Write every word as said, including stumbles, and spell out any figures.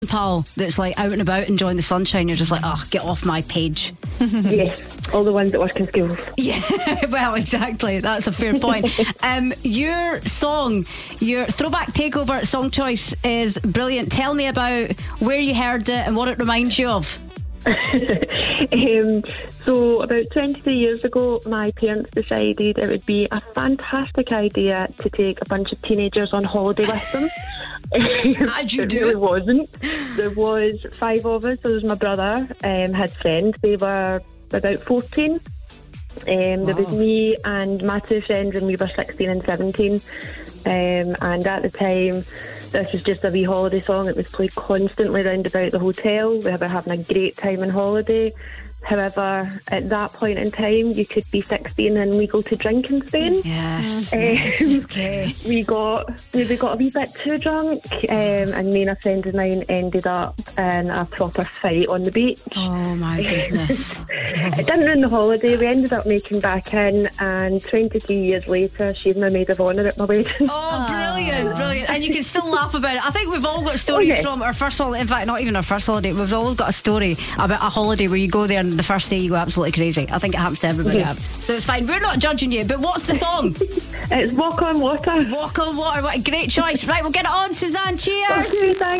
pal that's like out and about enjoying the sunshine, you're just like, oh, get off my page. Yes, all the ones that work in schools. Yeah, well, exactly. That's a fair point. um, your song, your throwback takeover song choice is brilliant. Tell me about where you heard it and what it reminds you of. um, so about twenty-three years ago, my parents decided it would be a fantastic idea to take a bunch of teenagers on holiday with them. As you it do. really wasn't. There was five of us. There was my brother, um, had friends. They were about fourteen. Um, there Wow. was me and my two friends, and we were sixteen and seventeen. Um, and at the time, this was just a wee holiday song. It was played constantly round about the hotel. We were having a great time on holiday. However, at that point in time, you could be sixteen and legal to drink in Spain. Yes, Um, yes, okay. We got we got a wee bit too drunk, um, and me and a friend of mine ended up in a proper fight on the beach. Oh my goodness. It didn't ruin the holiday. We ended up making back in, and twenty-three years later, she's my maid of honour at my wedding. Oh, brilliant, brilliant. And you can still laugh about it. I think we've all got stories Oh, yeah. from our first holiday. In fact, not even our first holiday. We've all got a story about a holiday where you go there and the first day you go absolutely crazy. I think it happens to everybody. Yeah. So it's fine. We're not judging you, but what's the song? It's Walk on Water. Walk on Water. What a great choice. Right, we'll get it on, Suzanne. Cheers. Okay, thanks.